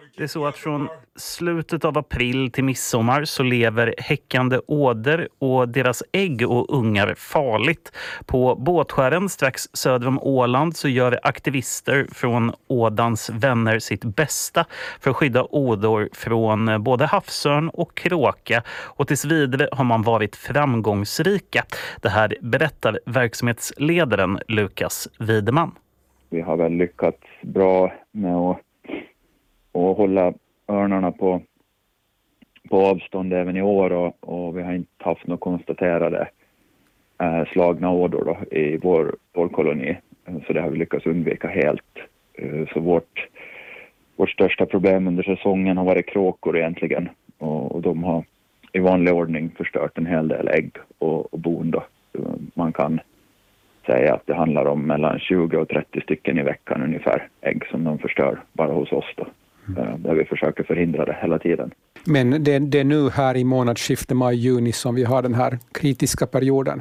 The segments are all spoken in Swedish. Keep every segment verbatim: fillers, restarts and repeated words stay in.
Det är så att från slutet av april till midsommar så lever häckande åder och deras ägg och ungar farligt. På Båtskären strax söder om Åland så gör aktivister från ådans vänner sitt bästa för att skydda ådor från både havsörn och kråka, och tills vidare har man varit framgångsrika. Det här berättar verksamhetsledaren Lukas Wideman. Vi har väl lyckats bra med att, att hålla örnarna på, på avstånd även i år, och, och vi har inte haft några konstaterade äh, slagna ådor då, i vår, vår koloni. Så det har vi lyckats undvika helt. Så vårt, vårt största problem under säsongen har varit kråkor egentligen, och, och de har i vanlig ordning förstört en hel del ägg och, och bon då. Man kan säga att det handlar om mellan tjugo och trettio stycken i veckan ungefär ägg som de förstör bara hos oss då. Mm. Där vi försöker förhindra det hela tiden. Men det, det är nu här i månadsskiftet maj-juni som vi har den här kritiska perioden?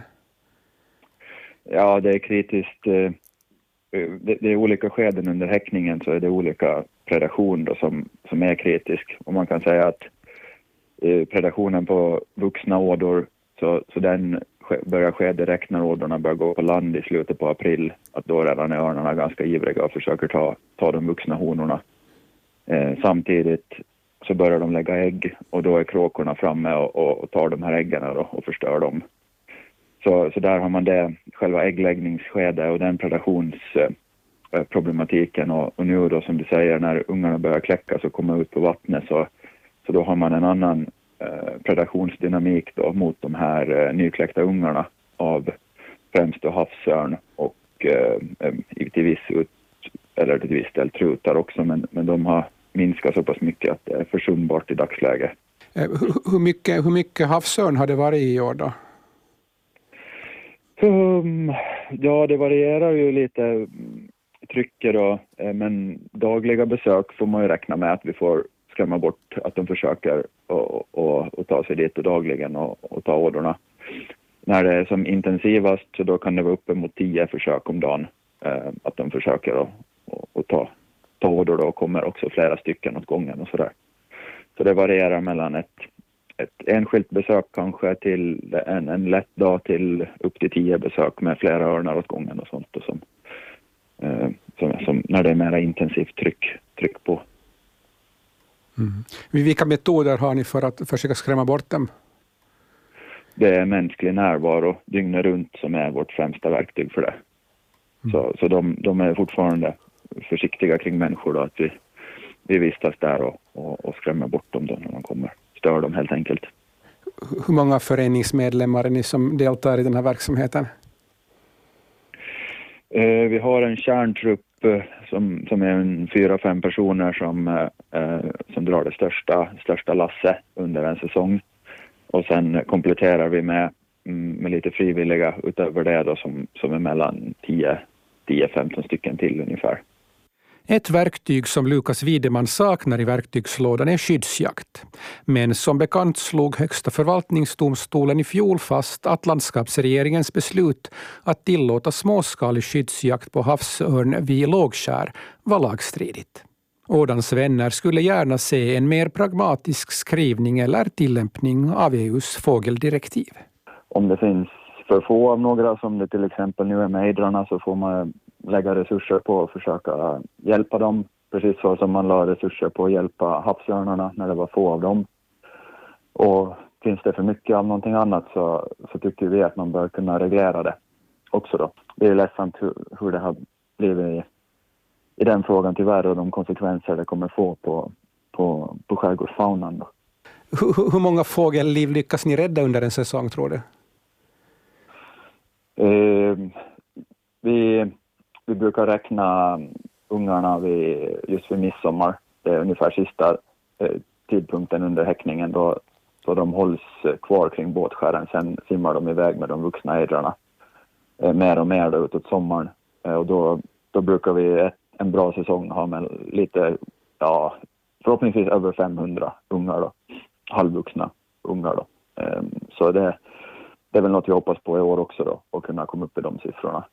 Ja, det är kritiskt. Det, det är olika skeden under häckningen, så är det olika predation då som, som är kritisk. Och man kan säga att predationen på vuxna ådor, så, så den börjar ske direkt när ådorna börjar gå på land i slutet på april. Att då redan är örnarna ganska ivriga och försöker ta, ta de vuxna honorna. Eh, samtidigt så börjar de lägga ägg, och då är kråkorna framme och, och, och tar de här äggen då, och förstör dem. Så, så där har man det, själva äggläggningsskedet och den predationsproblematiken. Eh, och, och nu då, som du säger, när ungarna börjar kläckas och komma ut på vattnet, så, så då har man en annan predationsdynamik då mot de här eh, nykläckta ungarna av främst då havsörn och eh, till viss ut, eller till viss del trutar också, men, men de har minskat så pass mycket att det är försumbart i dagsläget. Eh, hur, hur, mycket, hur mycket havsörn har det varit i år då? Um, ja, det varierar ju lite trycker då, eh, men dagliga besök får man ju räkna med att vi får skrämma bort, att de försöker och, och, och ta sig dit och dagligen och, och ta ådorna. När det är som intensivast, så då kan det vara uppemot tio försök om dagen eh, att de försöker och, och, och ta, ta ådor då, och kommer också flera stycken åt gången och sådär. Så det varierar mellan ett, ett enskilt besök kanske till en, en lätt dag till upp till tio besök med flera örnar åt gången och sånt, och som, eh, som, som när det är mer intensivt tryck, tryck på. Mm. Vilka metoder har ni för att försöka skrämma bort dem? Det är mänsklig närvaro dygnet runt som är vårt främsta verktyg för det. Mm. Så, så de, de är fortfarande försiktiga kring människor då, att vi, vi vistas där och, och, och skrämmer bort dem då när de kommer. Stör dem helt enkelt. Hur många föreningsmedlemmar är ni som deltar i den här verksamheten? Eh, vi har en kärntrupp Som, som är en fyra, fem personer som, eh, som drar det största, största lasse under en säsong. Och sen kompletterar vi med, med lite frivilliga utöver det då, som, som är mellan tio till femton stycken till ungefär. Ett verktyg som Lukas Wideman saknar i verktygslådan är skyddsjakt. Men som bekant slog Högsta förvaltningsdomstolen i fjol fast att landskapsregeringens beslut att tillåta småskalig skyddsjakt på havsörn vid Lågskär var lagstridigt. Ådans vänner skulle gärna se en mer pragmatisk skrivning eller tillämpning av E U:s fågeldirektiv. Om det finns för få av några, som det till exempel nu är med ejdrarna, så får man lägga resurser på att försöka hjälpa dem. Precis så som man la resurser på att hjälpa havsörnarna när det var få av dem. Och finns det för mycket av någonting annat, så, så tycker vi att man bör kunna reglera det också då. Det är ledsamt hur, hur det har blivit i, i den frågan tyvärr, och de konsekvenser det kommer få på, på, på skärgårdsfaunan då. Hur, hur många fågelliv lyckas ni rädda under en säsong, tror du? Eh, vi... Vi brukar räkna ungarna vid, just vid midsommar. Det är ungefär sista eh, tidpunkten under häckningen då, då de hålls kvar kring Båtskären. Sen simmar de iväg med de vuxna ejdrarna eh, mer och mer då, utåt sommaren. Eh, och då, då brukar vi ett, en bra säsong ha med lite, ja, förhoppningsvis över femhundra ungar då. Halvvuxna ungar då. Eh, så det, det är väl något vi hoppas på i år också då, att kunna komma upp i de siffrorna.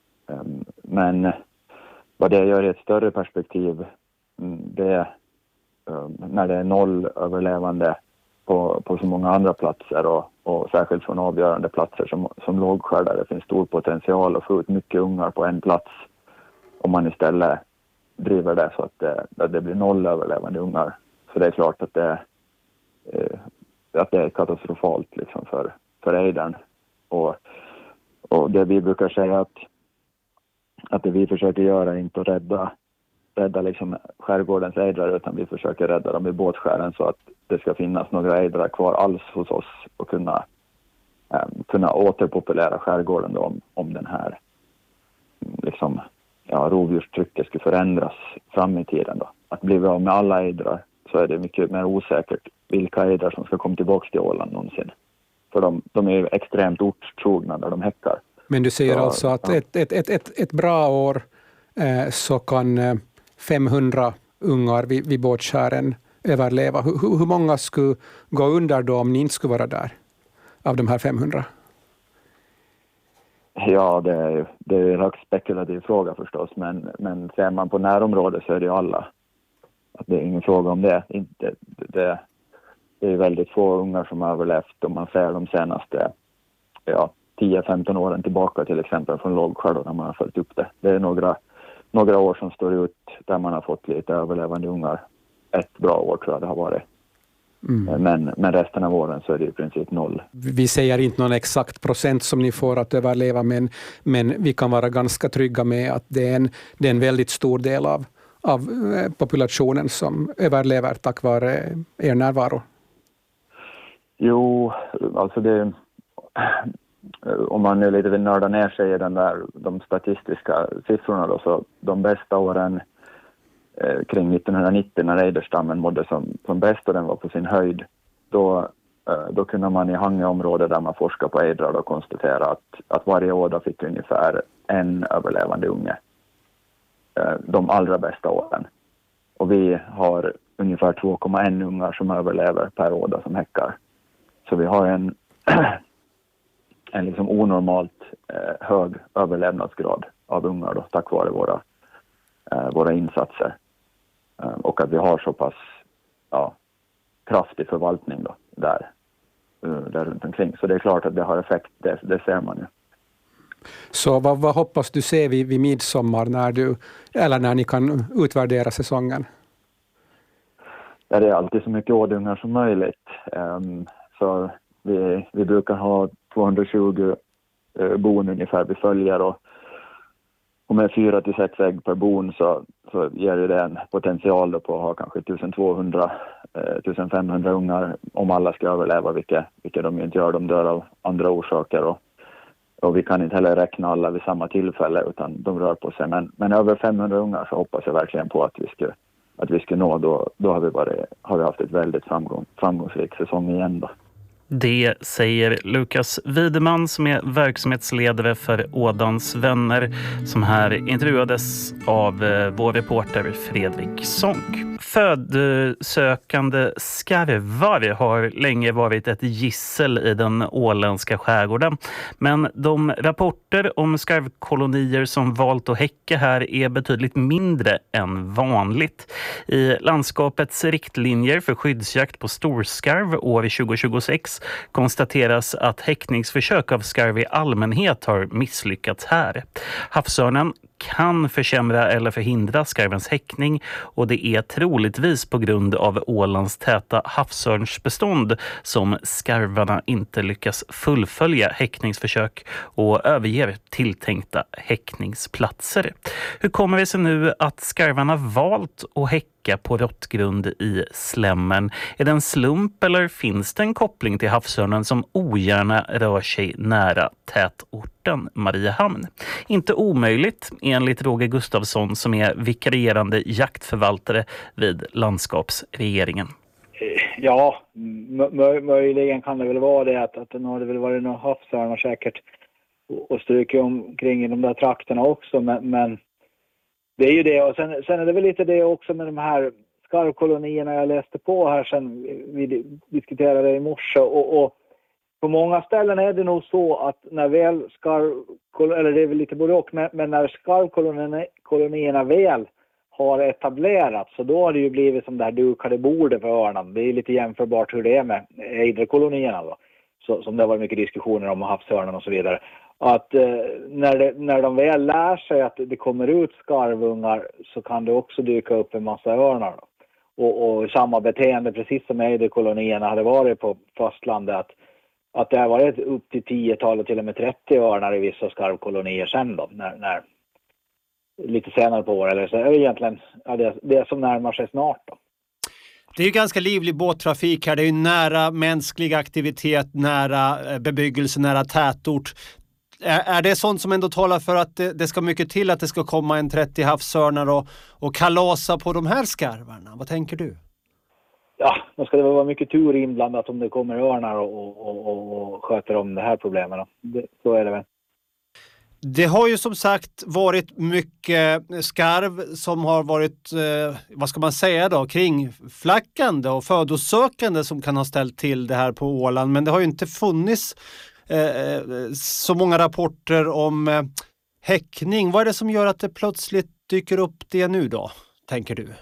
Men vad det gör i ett större perspektiv, det, när det är noll överlevande på, på så många andra platser och, och särskilt från avgörande platser som, som lågskär där det finns stor potential att få ut mycket ungar på en plats om man istället driver det så att det, att det blir noll överlevande ungar. Så det är klart att det, eh, att det är katastrofalt liksom för, för ejdern. Och, och det vi brukar säga att, att det vi försöker göra är inte att rädda, rädda liksom skärgårdens ejdrar utan vi försöker rädda dem i båtskären så att det ska finnas några ejdrar kvar alls hos oss och kunna, eh, kunna återpopulera skärgården då, om, om den här liksom, ja, rovdjurstrycket skulle förändras fram i tiden. Då. Att bli bra med alla ejdrar så är det mycket mer osäkert vilka ejdrar som ska komma tillbaka till Åland någonsin. För de, de är ju extremt ortstrogna när de häckar. Men du säger så, alltså att ja. ett, ett, ett, ett, ett bra år eh, så kan eh, femhundra ungar vid, vid båtskären överleva. Hur, hur många skulle gå under då om ni inte skulle vara där av de här femhundra? Ja, det är ju det är en högst spekulativ fråga förstås. Men, men ser man på närområdet så är det ju alla. Att det är ingen fråga om det. Inte, det, det är väldigt få ungar som har överlevt om man ser de senaste ja, tio femton åren tillbaka till exempel från lågskär när man har följt upp det. Det är några, några år som står ut där man har fått lite överlevande ungar. Ett bra år tror jag det har varit. Mm. Men, men resten av åren så är det i princip noll. Vi säger inte någon exakt procent som ni får att överleva men, men vi kan vara ganska trygga med att det är en, det är en väldigt stor del av, av populationen som överlever tack vare er närvaro. Jo, alltså det om man nu lite vill nörda ner sig i den där, de statistiska siffrorna då, så de bästa åren eh, kring nittonhundranittio när ejderstammen mådde som, som bäst och den var på sin höjd, då, eh, då kunde man i Hangöområdet där man forskar på ejdrar och konstatera att, att varje år då fick ungefär en överlevande unge eh, de allra bästa åren. Och vi har ungefär två komma ett ungar som överlever per år då, som häckar. Så vi har en en liksom onormalt eh, hög överlevnadsgrad av ungar då, tack vare våra, eh, våra insatser. Eh, och att vi har så pass ja, kraftig förvaltning då, där, uh, där runt omkring. Så det är klart att det har effekt, det, det ser man ju. Så vad, vad hoppas du se vid, vid midsommar när, du, eller när ni kan utvärdera säsongen? Ja, det är alltid så mycket ådungar som möjligt. Um, så vi, vi brukar ha tvåhundratjugo eh, bon ungefär vi följer och, och med fyra till sex ägg per bon så, så ger det en potential då på att ha kanske twelve hundred femhundra ungar om alla ska överleva, vilka, vilka de inte gör, de dör av andra orsaker och, och vi kan inte heller räkna alla vid samma tillfälle utan de rör på sig, men, men över femhundra ungar så hoppas jag verkligen på att vi ska, att vi ska nå, då, då har, vi varit, har vi haft ett väldigt framgång, framgångsrik säsong igen då. Det säger Lukas Wideman som är verksamhetsledare för Ådans vänner som här intervjuades av vår reporter Fredrik Sonck. Födsökande skarvar har länge varit ett gissel i den åländska skärgården. Men de rapporter om skarvkolonier som valt att häcka här är betydligt mindre än vanligt. I landskapets riktlinjer för skyddsjakt på storskarv år tjugo tjugosex konstateras att häckningsförsök av skarv i allmänhet har misslyckats här. Havsörnen kan försämra eller förhindra skarvens häckning och det är troligtvis på grund av Ålands täta havsörnsbestånd som skarvarna inte lyckas fullfölja häckningsförsök och överger tilltänkta häckningsplatser. Hur kommer det sig nu att skarvarna valt att häcka på råttgrund i Slämmen? Är det en slump eller finns det en koppling till havsörnen som ogärna rör sig nära tätorten Mariehamn? Inte omöjligt enligt Roger Gustafsson som är vikarierande jaktförvaltare vid landskapsregeringen. Ja, mö- möjligen kan det väl vara det att, att det har det väl varit några havsörnar säkert och stryker omkring i de där trakterna också, men, men det är ju det. Och sen, sen är det väl lite det också med de här skarvkolonierna jag läste på här sen vi diskuterade i morse och, och på många ställen är det nog så att när väl skarv, eller det är väl lite både och, men, men när skarvkolonierna väl har etablerats. Så då har det ju blivit som det här dukade bordet för örnen. Det är lite jämförbart hur det är med ejderkolonierna då. Så, som det var mycket diskussioner om havsörnen och så vidare. Att eh, när, det, när de väl lär sig att det kommer ut skarvungar så kan det också dyka upp en massa örnar då. Och, och samma beteende precis som ejderkolonierna hade varit på fastlandet, att, att det har varit upp till tiotal och till och med trettio örnar i vissa skarvkolonier sen då, när, när lite senare på år, eller så är det egentligen ja, det, det som närmar sig snart då. Det är ju ganska livlig båttrafik här, det är ju nära mänsklig aktivitet, nära bebyggelse, nära tätort. Är, är det sånt som ändå talar för att det, det ska mycket till att det ska komma en trettio havsörnar och, och kalasa på de här skarvarna? Vad tänker du? Ja, då ska det vara mycket tur inblandat om det kommer örnar och, och, och, och sköter om det här problemet då. Det, så är det väl. Det har ju som sagt varit mycket skarv som har varit, eh, vad ska man säga då, kringflackande och födosökande som kan ha ställt till det här på Åland. Men det har ju inte funnits eh, så många rapporter om eh, häckning. Vad är det som gör att det plötsligt dyker upp det nu då, tänker du?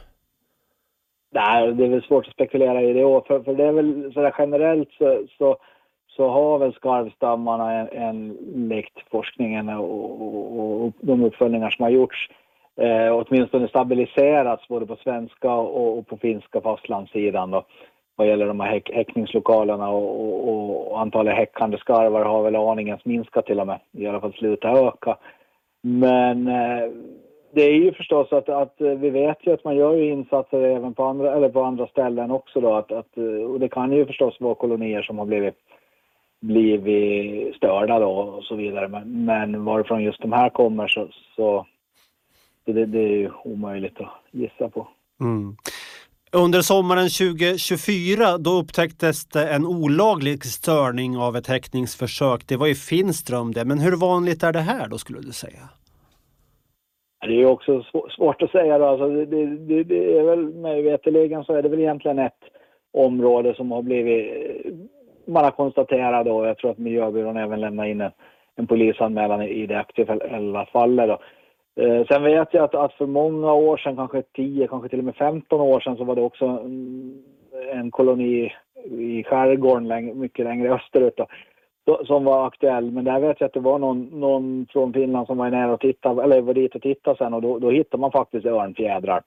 Nej, det är väl svårt att spekulera i det. För, för det är väl sådär generellt så... så så har väl skarvstammarna en, en lekt forskningen och, och, och de uppföljningar som har gjorts eh, åtminstone stabiliserats både på svenska och, och på finska fastlandssidan då, vad gäller de här häck, häckningslokalerna och, och, och antalet häckande skarvar har väl aningens minskat till och med, i alla fall slutat öka. Men eh, det är ju förstås att, att vi vet ju att man gör ju insatser även på andra, eller på andra ställen också då, att, att, och det kan ju förstås vara kolonier som har blivit blivit störda då och så vidare. Men, men varifrån just de här kommer så, så det, det är ju omöjligt att gissa på. Mm. Under sommaren tjugo tjugofyra då upptäcktes det en olaglig störning av ett häckningsförsök. Det var ju Finström det. Men hur vanligt är det här då, skulle du säga? Det är ju också svårt att säga då. Alltså det, det, det är väl, med veterligen så är det väl egentligen ett område som har blivit, man har konstaterat då, jag tror att miljöbyrån även lämnar in en, en polisanmälan i det aktuella fallet då. Eh, sen vet jag att, att för många år sedan, kanske tio, kanske till och med femton år sedan, så var det också en, en koloni i skärgården läng, mycket längre österut då, som var aktuell. Men där vet jag att det var någon, någon från Finland som var nära och tittade, eller var dit och tittade sen, och då, då hittade man faktiskt örnfjädrar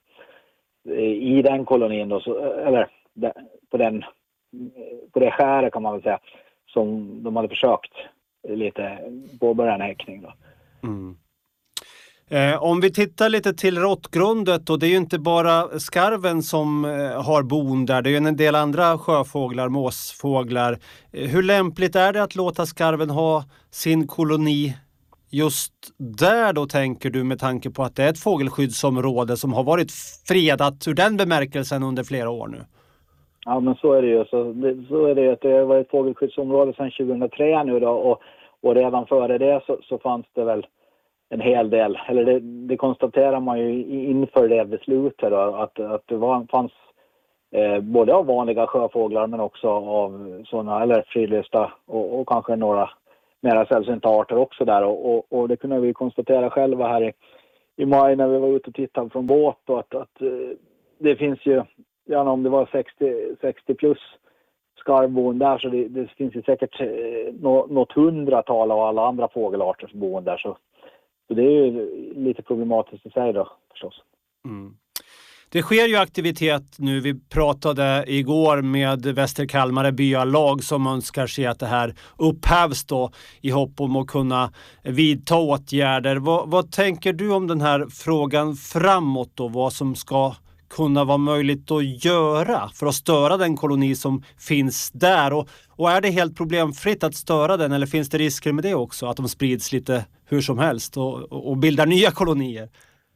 i den kolonin då, så, eller på den på det skäret kan man väl säga, som de hade försökt lite påbörja en häckning då. Mm. Eh, om vi tittar lite till råttgrundet, och det är ju inte bara skarven som eh, har bon där, det är ju en del andra sjöfåglar, måsfåglar. Eh, hur lämpligt är det att låta skarven ha sin koloni just där då, tänker du, med tanke på att det är ett fågelskyddsområde som har varit fredat ur den bemärkelsen under flera år nu? Ja, men så är det ju. Så, det, så är det att det har varit ett fågelskyddsområde sedan tjugohundratre nu då, och, och redan före det så, så fanns det väl en hel del, eller det, det konstaterar man ju inför det beslutet då, att, att det var, fanns eh, både av vanliga sjöfåglar men också av sådana, eller fridlysta och, och kanske några mera sällsynta arter också där, och, och, och det kunde vi konstatera själva här i, i maj när vi var ute och tittade från båt då, att, att det finns ju, ja, om det var sextio, sextio plus skarvbon där, så det, det finns ju säkert nå, något hundratal av alla andra fågelarter som bor där, så, så det är ju lite problematiskt i sig då förstås. Mm. Det sker ju aktivitet nu. Vi pratade igår med Västerkalmare byalag som önskar sig att det här upphävs då, i hopp om att kunna vidta åtgärder. Vad, vad tänker du om den här frågan framåt då? Vad som ska kunna vara möjligt att göra för att störa den koloni som finns där? Och, och är det helt problemfritt att störa den, eller finns det risker med det också? Att de sprids lite hur som helst och, och, och bildar nya kolonier?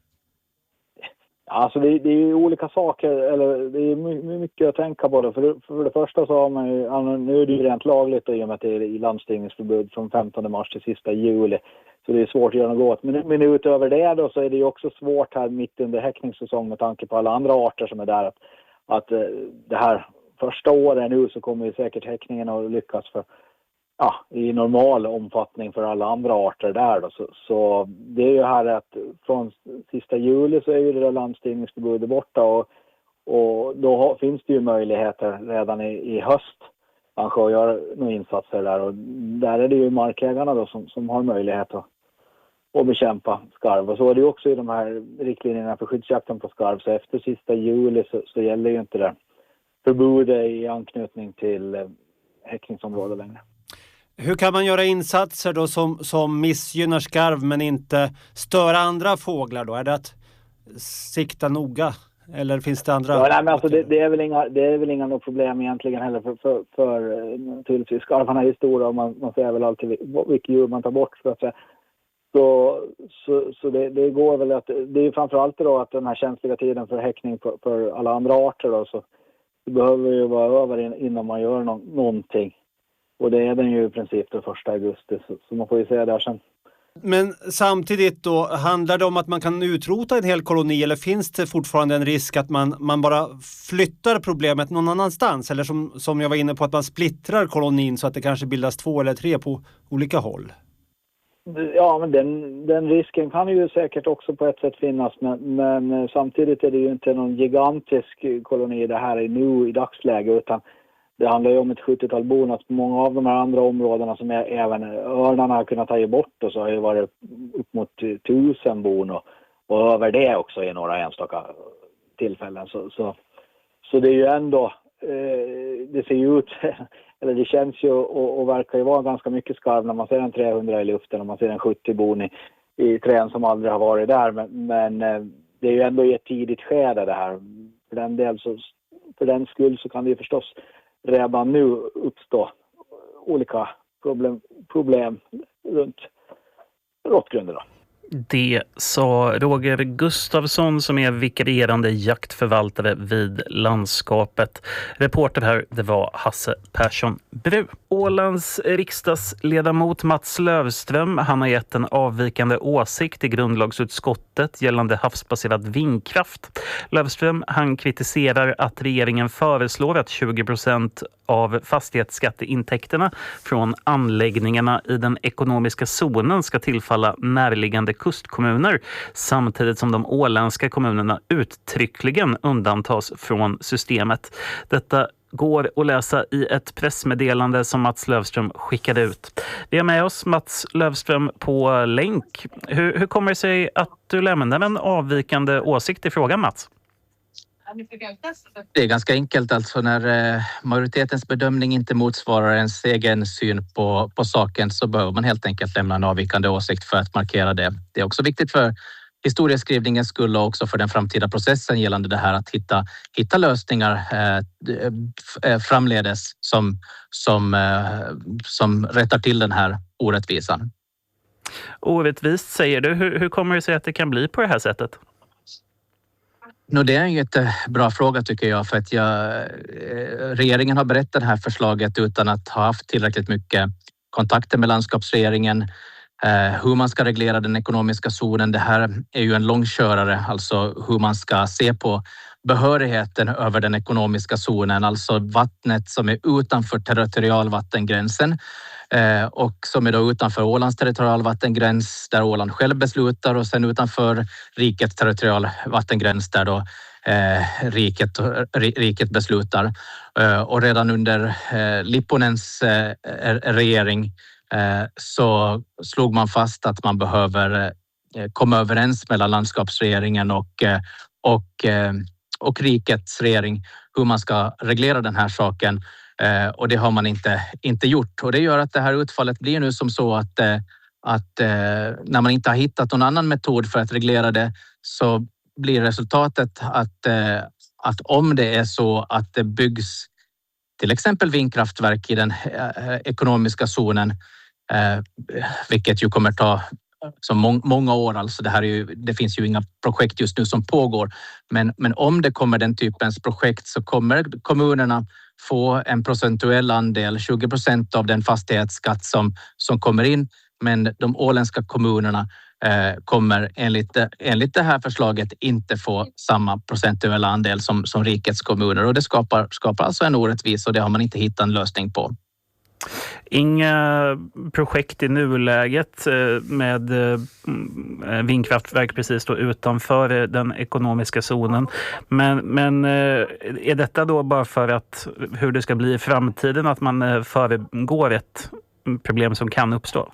Alltså det, det är ju olika saker, eller det är mycket att tänka på det. För, för det första så har man ju, nu är det ju rent lagligt i och med att det är i landstigningsförbud från femtonde mars till sista juli. Så det är svårt att göra något åt. Men, men utöver det då så är det ju också svårt här mitt under häckningssäsong med tanke på alla andra arter som är där. Att, att det här första året nu så kommer ju säkert häckningen att lyckas för, ja, i normal omfattning för alla andra arter där då. Så, så det är ju här att från sista juli så är ju det där landstigningsförbudet borta och, och då har, finns det ju möjligheter redan i, i höst kanske att göra några insatser där och där är det ju markägarna då som, som har möjlighet att, att bekämpa skarv. Och så är det ju också i de här riktlinjerna för skyddsjakten på skarv, så efter sista juli så, så gäller ju inte det förbudet i anknytning till eh, häckningsområde längre. Hur kan man göra insatser då som, som missgynnar skarv men inte störa andra fåglar då? Är det att sikta noga? Eller finns det andra? Ja, nej, men alltså det, det är väl inga, det är väl inga problem egentligen heller för, för, för naturligtvis skarvarna är stora och man, man ser väl alltid vilka djur man tar bort så att säga. Så, så, så det, det går väl att, det är framförallt då att den här känsliga tiden för häckning för, för alla andra arter då, så det behöver ju vara över innan man gör no, någonting. Och det är den ju i princip den första augusti, så, så man får ju se där sen. Men samtidigt då, handlar det om att man kan utrota en hel koloni eller finns det fortfarande en risk att man, man bara flyttar problemet någon annanstans? Eller som, som jag var inne på, att man splittrar kolonin så att det kanske bildas två eller tre på olika håll? Ja, men den, den risken kan ju säkert också på ett sätt finnas, men, men samtidigt är det ju inte någon gigantisk koloni det här är nu i dagsläget, utan det handlar ju om ett sjuttiotal bon. Att många av de här andra områdena som är, även örnarna har kunnat ta bort och så har ju varit upp mot tusen bon och, och över det också i några enstaka tillfällen. Så, så, så det är ju ändå, eh, det ser ju ut, eller det känns ju och, och verkar ju vara ganska mycket skarv när man ser en trehundra i luften och man ser en sjuttio bon i, i trän som aldrig har varit där. Men, men eh, det är ju ändå i ett tidigt skede det här. För den, del så, för den skull så kan det ju förstås redan nu uppstå olika problem, problem runt råttgrunderna. Det sa Roger Gustafsson som är vikarierande jaktförvaltare vid landskapet. Reporter här, det var Hasse Persson Bru. Ålands riksdagsledamot Mats Löfström, han har gett en avvikande åsikt i grundlagsutskottet gällande havsbaserad vindkraft. Löfström, han kritiserar att regeringen föreslår att tjugo procent av fastighetsskatteintäkterna från anläggningarna i den ekonomiska zonen ska tillfalla närliggande kustkommuner, samtidigt som de åländska kommunerna uttryckligen undantas från systemet. Detta går att läsa i ett pressmeddelande som Mats Löfström skickade ut. Vi har med oss Mats Löfström på länk. Hur, hur kommer det sig att du lämnar en avvikande åsikt i frågan, Mats? Det är ganska enkelt, alltså när eh, majoritetens bedömning inte motsvarar ens egen syn på, på saken, så behöver man helt enkelt lämna en avvikande åsikt för att markera det. Det är också viktigt för historieskrivningens skull och också för den framtida processen gällande det här att hitta, hitta lösningar eh, framledes som, som, eh, som rättar till den här orättvisan. Orättvist säger du. Hur, hur kommer det sig att det kan bli på det här sättet? No, det är en jättebra fråga tycker jag, för att jag, regeringen har berett det här förslaget utan att ha haft tillräckligt mycket kontakter med landskapsregeringen. Eh, hur man ska reglera den ekonomiska zonen, det här är ju en långkörare, alltså hur man ska se på behörigheten över den ekonomiska zonen, alltså vattnet som är utanför territorialvattengränsen eh, och som är då utanför Ålands territorialvattengräns där Åland själv beslutar, och sen utanför rikets territorialvattengräns där då eh, riket, riket beslutar. Eh, och redan under eh, Lipponens eh, regering eh, så slog man fast att man behöver eh, komma överens mellan landskapsregeringen och, eh, och eh, och rikets regering hur man ska reglera den här saken, eh, och det har man inte, inte gjort. Och det gör att det här utfallet blir nu som så att, eh, att eh, när man inte har hittat någon annan metod för att reglera det, så blir resultatet att, eh, att om det är så att det byggs till exempel vindkraftverk i den eh, ekonomiska zonen, eh, vilket ju kommer ta så må, många år, alltså det här är ju, det finns ju inga projekt just nu som pågår, men, men om det kommer den typens projekt så kommer kommunerna få en procentuell andel, tjugo procent av den fastighetsskatt som, som kommer in, men de åländska kommunerna eh, kommer enligt, enligt det här förslaget inte få samma procentuella andel som, som rikets kommuner, och det skapar, skapar alltså en orättvis, och det har man inte hittat en lösning på. Inga projekt i nuläget med vindkraftverk precis då utanför den ekonomiska zonen. Men, men är detta då bara för att hur det ska bli i framtiden, att man föregår ett problem som kan uppstå?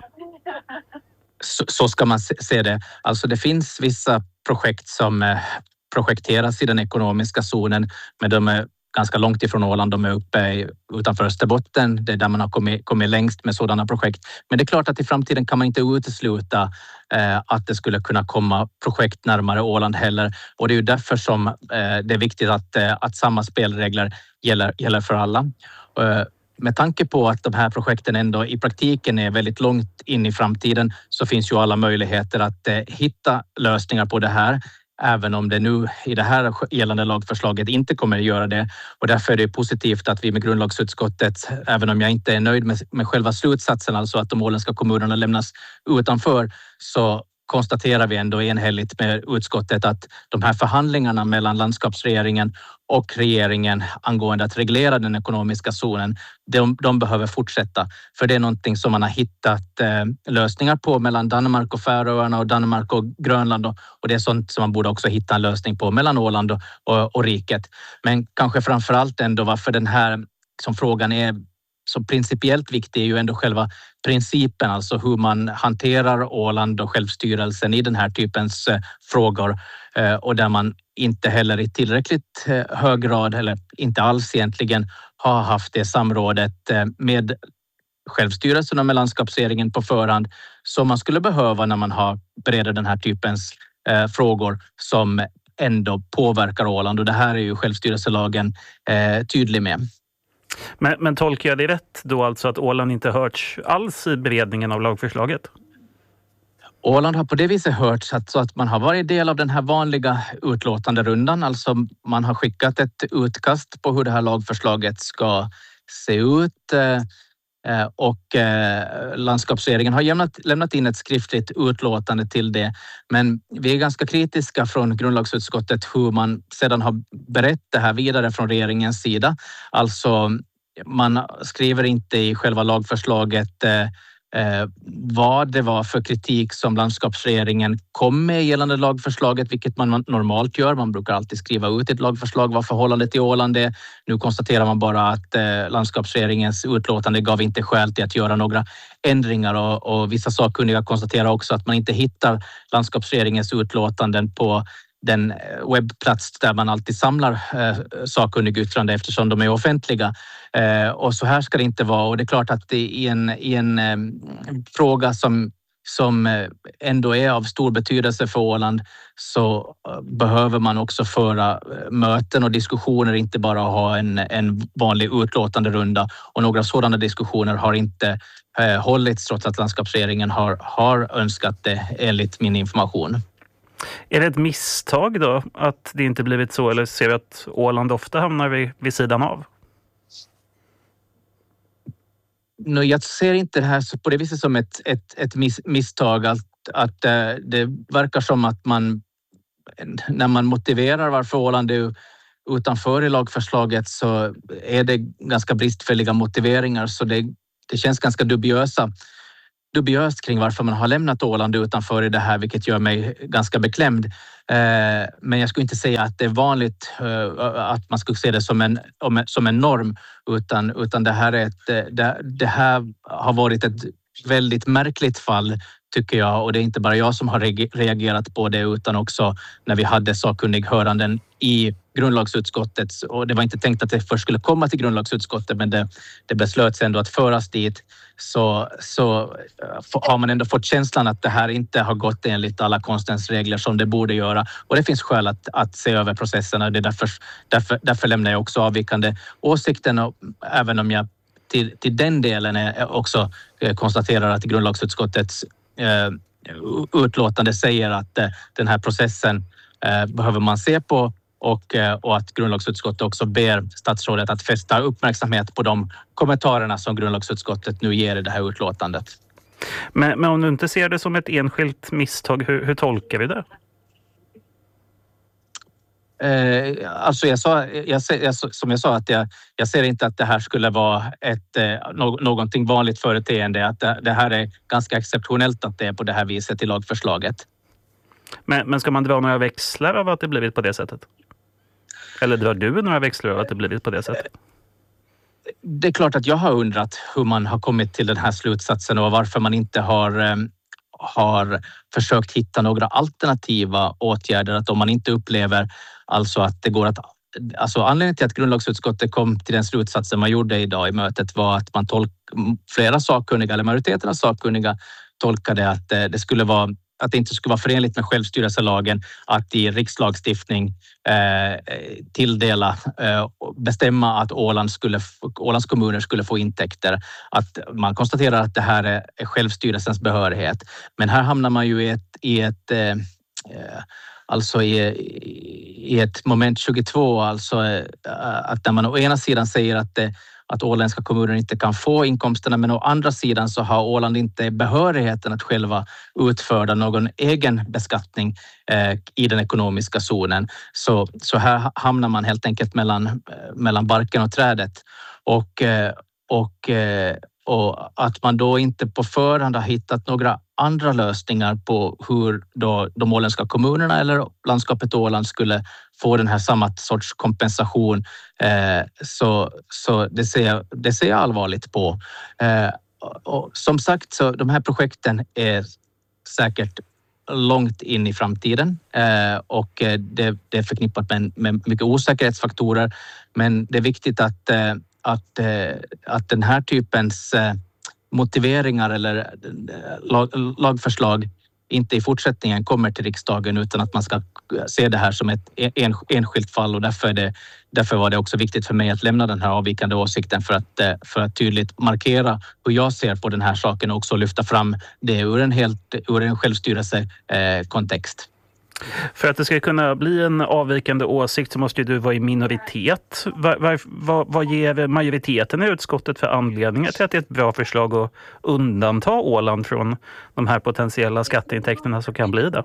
Så, så ska man se det. Alltså det finns vissa projekt som projekteras i den ekonomiska zonen, men de är ganska långt ifrån Åland. De är uppe utanför Österbotten. Det är där man har kommit, kommit längst med sådana projekt. Men det är klart att i framtiden kan man inte utesluta eh, att det skulle kunna komma projekt närmare Åland heller. Och det är ju därför som eh, det är viktigt att, eh, att samma spelregler gäller, gäller för alla. Eh, med tanke på att de här projekten ändå i praktiken är väldigt långt in i framtiden, så finns ju alla möjligheter att eh, hitta lösningar på det här. Även om det nu i det här gällande lagförslaget inte kommer att göra det. Och därför är det positivt att vi med grundlagsutskottet, även om jag inte är nöjd med, med själva slutsatsen, alltså att de åländska kommunerna lämnas utanför, så konstaterar vi ändå enhälligt med utskottet att de här förhandlingarna mellan landskapsregeringen och regeringen angående att reglera den ekonomiska zonen, de, de behöver fortsätta. För det är någonting som man har hittat eh, lösningar på mellan Danmark och Färöarna och Danmark och Grönland. Och, och det är sånt som man borde också hitta en lösning på mellan Åland och, och, och riket. Men kanske framförallt ändå varför den här som frågan är så principiellt viktig är ju ändå själva principen, alltså hur man hanterar Åland och självstyrelsen i den här typens frågor, och där man inte heller i tillräckligt hög grad, eller inte alls egentligen, har haft det samrådet med självstyrelsen och med landskapsregeringen på förhand som man skulle behöva när man har bereder den här typens frågor som ändå påverkar Åland, och det här är ju självstyrelselagen tydlig med. Men, men tolkar jag det rätt då alltså att Åland inte hörts alls i beredningen av lagförslaget? Åland har på det viset hörts att, så att man har varit del av den här vanliga utlåtande rundan. Alltså man har skickat ett utkast på hur det här lagförslaget ska se ut. Och landskapsregeringen har lämnat, lämnat in ett skriftligt utlåtande till det. Men vi är ganska kritiska från grundlagsutskottet hur man sedan har berett det här vidare från regeringens sida. Alltså man skriver inte i själva lagförslaget eh, vad det var för kritik som landskapsregeringen kom med gällande lagförslaget, vilket man normalt gör. Man brukar alltid skriva ut ett lagförslag vad förhållandet till Åland är. Nu konstaterar man bara att eh, landskapsregeringens utlåtande gav inte skäl till att göra några ändringar, och, och vissa sakkunniga konstaterar också att man inte hittar landskapsregeringens utlåtanden på den webbplats där man alltid samlar eh, sakkunnig yttrande, eftersom de är offentliga. Eh, och så här ska det inte vara. Och det är klart att i en, i en eh, fråga som, som ändå är av stor betydelse för Åland, så behöver man också föra möten och diskussioner, inte bara ha en, en vanlig utlåtande runda. Och några sådana diskussioner har inte eh, hållits trots att landskapsregeringen har, har önskat det enligt min information. Är det ett misstag då att det inte blivit så, eller ser du att Åland ofta hamnar vid, vid sidan av? No, jag ser inte det här på det viset som ett, ett, ett miss, misstag. Att, att det verkar som att man, när man motiverar varför Åland är utanför i lagförslaget, så är det ganska bristfälliga motiveringar. Så det, det känns ganska dubiösa dubiöst kring varför man har lämnat Åland utanför i det här, vilket gör mig ganska beklämd. Men jag skulle inte säga att det är vanligt att man skulle se det som en, som en norm, utan, utan det, här är ett, det, det här har varit ett väldigt märkligt fall, tycker jag, och det är inte bara jag som har reagerat på det, utan också när vi hade sakkunnighöranden i grundlagsutskottet, och det var inte tänkt att det först skulle komma till grundlagsutskottet, men det, det beslöts ändå att föras dit, så, så har man ändå fått känslan att det här inte har gått enligt alla konstens regler som det borde göra, och det finns skäl att, att se över processerna. Det är därför, därför, därför lämnar jag också avvikande åsikten, och även om jag till, till den delen är också konstaterar att grundlagsutskottets eh, utlåtande säger att eh, den här processen eh, behöver man se på, och, eh, och att grundlagsutskottet också ber statsrådet att fästa uppmärksamhet på de kommentarerna som grundlagsutskottet nu ger i det här utlåtandet. Men, men om du inte ser det som ett enskilt misstag, hur, hur tolkar vi det? Eh, alltså jag sa, jag, jag, som jag sa, att jag, jag ser inte att det här skulle vara ett, eh, no, någonting vanligt företeende. Att det, det här är ganska exceptionellt att det är på det här viset i lagförslaget. Men, men ska man dra några växlar av att det blivit på det sättet? Eller drar du några växlar av att det blivit på det sättet? Det är klart att jag har undrat hur man har kommit till den här slutsatsen och varför man inte har, eh, har försökt hitta några alternativa åtgärder. Att om man inte upplever alltså att det går att... Alltså anledningen till att grundlagsutskottet kom till den slutsatsen man gjorde idag i mötet var att man tolk, flera sakkunniga, eller majoriteten av sakkunniga, tolkade att det skulle vara att det inte skulle vara förenligt med självstyrelselagen att i rikslagstiftning eh, tilldela, eh, bestämma att Åland skulle, Ålands kommuner skulle få intäkter. Att man konstaterar att det här är, är självstyrelsens behörighet. Men här hamnar man ju i ett, i ett eh, alltså i, i ett moment tjugotvå, alltså att när man å ena sidan säger att det, att åländska kommuner inte kan få inkomsterna, men å andra sidan så har Åland inte behörigheten att själva utföra någon egen beskattning eh, i den ekonomiska zonen. Så, så här hamnar man helt enkelt mellan, mellan barken och trädet. Och, eh, och, eh, och att man då inte på förhand har hittat några andra lösningar på hur då de åländska kommunerna eller landskapet Åland skulle få den här samma sorts kompensation, eh, så, så det, ser jag, det ser jag allvarligt på. Eh, och som sagt, så de här projekten är säkert långt in i framtiden eh, och det, det är förknippat med, med mycket osäkerhetsfaktorer, men det är viktigt att, eh, att, eh, att den här typens eh, motiveringar eller lag, lagförslag inte i fortsättningen kommer till riksdagen, utan att man ska se det här som ett en, enskilt fall, och därför, är det, därför var det också viktigt för mig att lämna den här avvikande åsikten för att, för att tydligt markera hur jag ser på den här saken och också lyfta fram det ur en, helt, ur en självstyrelsekontext. För att det ska kunna bli en avvikande åsikt så måste du vara i minoritet. Vad, vad, vad, vad ger majoriteten i utskottet för anledningar till att det är ett bra förslag att undanta Åland från de här potentiella skatteintäkterna som kan bli det?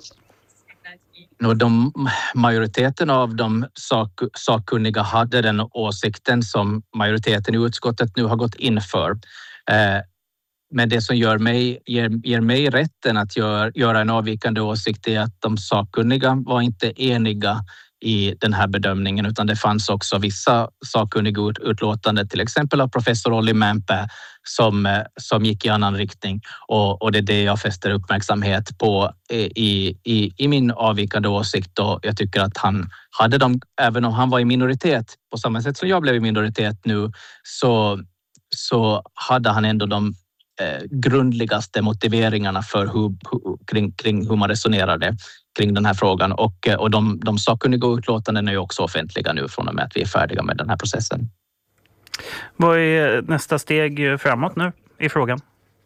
De, majoriteten av de sak, sakkunniga hade den åsikten som majoriteten i utskottet nu har gått in för. Eh, Men det som gör mig, ger, ger mig rätten att gör, göra en avvikande åsikt är att de sakkunniga var inte eniga i den här bedömningen, utan det fanns också vissa sakkunniga utlåtanden, till exempel av professor Olli Mämpää, som, som gick i annan riktning. Och, och det är det jag fäster uppmärksamhet på i, i, i min avvikande åsikt. Och jag tycker att han hade dem, även om han var i minoritet, på samma sätt som jag blev i minoritet nu, så, så hade han ändå de grundligaste motiveringarna för hur, kring, kring hur man resonerade kring den här frågan. Och, och de, de sakkunniga utlåtanden är ju också offentliga nu från och med att vi är färdiga med den här processen. Vad är nästa steg framåt nu i frågan?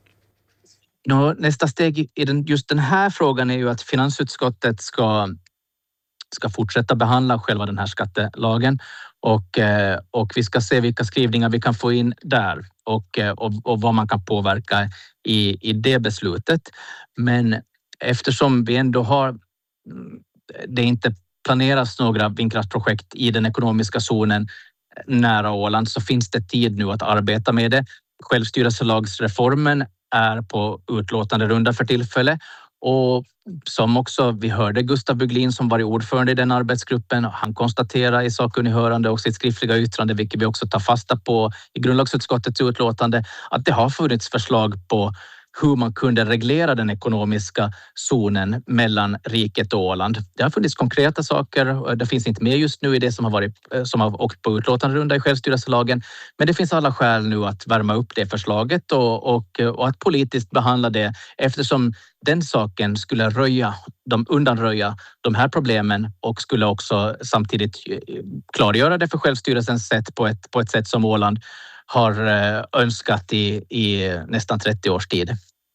Nå, nästa steg i den, just den här frågan är ju att finansutskottet ska, ska fortsätta behandla själva den här skattelagen. Och, och vi ska se vilka skrivningar vi kan få in där och, och, och vad man kan påverka i, i det beslutet. Men eftersom vi ändå har, det inte planeras några vindkraftprojekt i den ekonomiska zonen nära Åland, så finns det tid nu att arbeta med det. Självstyrelselagsreformen är på utlåtande runda för tillfälle. Och som också vi hörde Gustav Buglin som var ordförande i den arbetsgruppen, han konstaterar i sakkunnighörande och sitt skriftliga yttrande, vilket vi också tar fasta på i grundlagsutskottets utlåtande, att det har funnits förslag på hur man kunde reglera den ekonomiska zonen mellan riket och Åland. Det har funnits konkreta saker, det finns inte med just nu i det som har, varit, som har åkt på utlåtande runda i självstyrelselagen, men det finns alla skäl nu att värma upp det förslaget och, och, och att politiskt behandla det, eftersom den saken skulle röja, de undanröja de här problemen och skulle också samtidigt klargöra det för självstyrelsens sätt på ett, på ett sätt som Åland har önskat i, i nästan trettio års tid.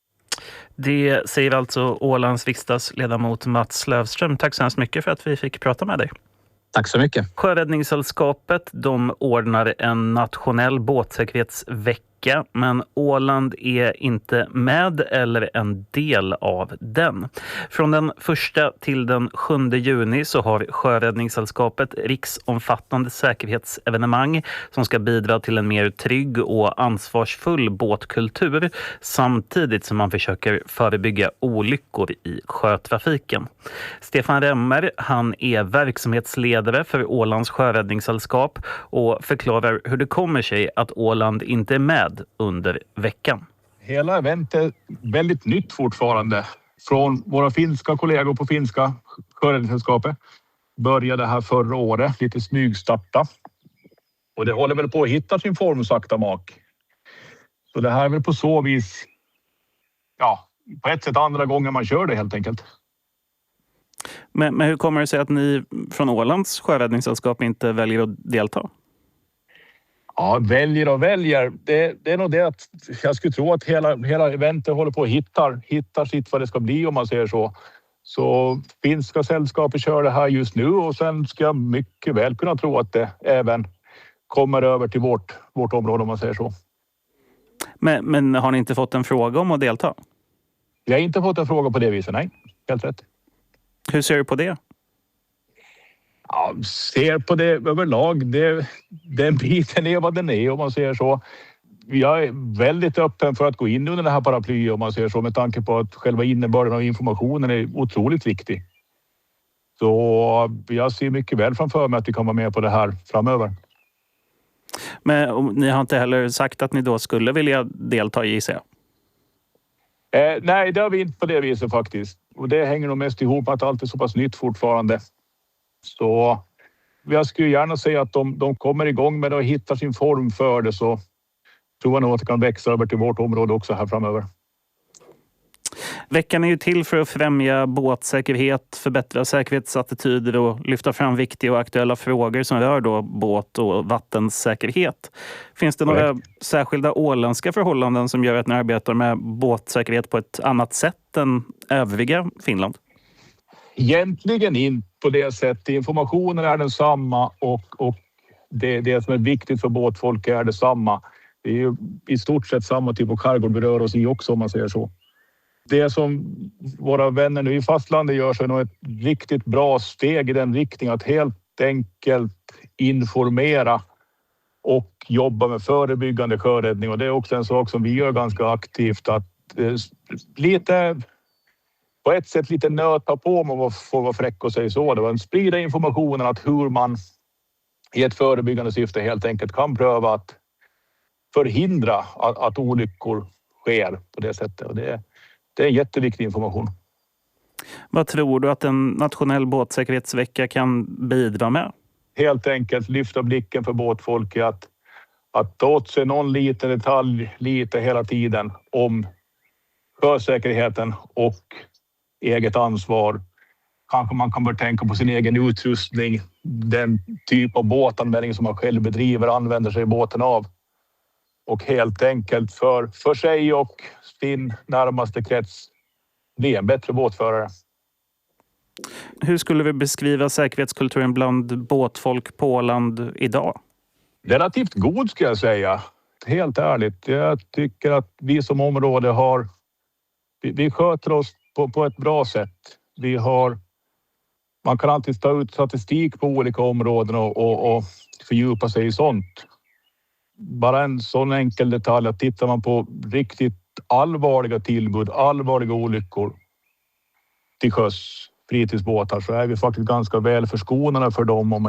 Det säger alltså Ålands riksdagsledamot Mats Löfström. Tack så hemskt mycket för att vi fick prata med dig. Tack så mycket. Sjöräddningssällskapet, de ordnar en nationell båtsäkerhetsvecka vecka, men Åland är inte med eller en del av den. Från den första till den sjunde juni så har Sjöräddningssällskapet riksomfattande säkerhetsevenemang som ska bidra till en mer trygg och ansvarsfull båtkultur samtidigt som man försöker förebygga olyckor i sjötrafiken. Stefan Remmer, han är verksamhetsledare för Ålands Sjöräddningssällskap och förklarar hur det kommer sig att Åland inte är med under veckan. Hela eventet är väldigt nytt fortfarande. Från våra finska kollegor på finska Sjöräddningssällskapet började här förra året, lite smygstarta. Och det håller väl på att hitta sin form sakta mak. Så det här är väl på så vis, ja, på ett sätt andra gången man kör det helt enkelt. Men, men hur kommer det sig att ni från Ålands Sjöräddningssällskap inte väljer att delta? Ja, väljer och väljer. Det, det är nog det att jag skulle tro att hela, hela eventet håller på att hitta, hitta sitt vad det ska bli om man säger så. Så finska sällskapet kör det här just nu och sen ska jag mycket väl kunna tro att det även kommer över till vårt, vårt område om man säger så. Men, men har ni inte fått en fråga om att delta? Jag har inte fått en fråga på det viset, nej. Helt rätt. Hur ser du på det? Ja, ser på det överlag. Det, den biten är vad den är om man säger så. Jag är väldigt öppen för att gå in under det här paraplyet om man säger så med tanke på att själva innebörden av informationen är otroligt viktig. Så jag ser mycket väl framför mig att vi kan vara med på det här framöver. Men ni har inte heller sagt att ni då skulle vilja delta i sig? Eh, nej, det har vi inte på det viset faktiskt. Och det hänger nog mest ihop med att allt är så pass nytt fortfarande. Så jag skulle gärna säga att de, de kommer igång med det och hittar sin form för det, så tror jag nog att det kan växa över till vårt område också här framöver. Veckan är ju till för att främja båtsäkerhet, förbättra säkerhetsattityder och lyfta fram viktiga och aktuella frågor som rör då båt- och vattensäkerhet. Finns det några Correct. särskilda åländska förhållanden som gör att ni arbetar med båtsäkerhet på ett annat sätt än övriga Finland? Egentligen inte på det sättet. Informationen är densamma och, och det, det som är viktigt för båtfolk är detsamma. Det är ju i stort sett samma typ av skärgård vi rör oss i också om man säger så. Det som våra vänner nu i fastlandet gör så är nog ett riktigt bra steg i den riktningen att helt enkelt informera och jobba med förebyggande sjöräddning. Och det är också en sak som vi gör ganska aktivt, att eh, lite på ett sätt lite nöta på med att få vara fräck och säga så. Det var en sprida informationen att hur man i ett förebyggande syfte helt enkelt kan pröva att förhindra att, att olyckor sker på det sättet. Och det, det är en jätteviktig information. Vad tror du att en nationell båtsäkerhetsvecka kan bidra med? Helt enkelt lyfta blicken för båtfolket att, att ta åt sig någon liten detalj lite hela tiden om sjösäkerheten och eget ansvar. Kanske man kan börja tänka på sin egen utrustning, den typ av båtanvändning som man själv bedriver använder sig båten av. Och helt enkelt för, för sig och sin närmaste krets bli en bättre båtförare. Hur skulle vi beskriva säkerhetskulturen bland båtfolk på Åland idag? Relativt god ska jag säga. Helt ärligt. Jag tycker att vi som område har... Vi, vi sköter oss på, på ett bra sätt. Vi har... Man kan alltid ta ut statistik på olika områden och, och, och fördjupa sig i sånt. Bara en sån enkel detalj att tittar man på riktigt allvarliga tillbud, allvarliga olyckor till sjöss, fritidsbåtar, så är vi faktiskt ganska väl förskonade för dem om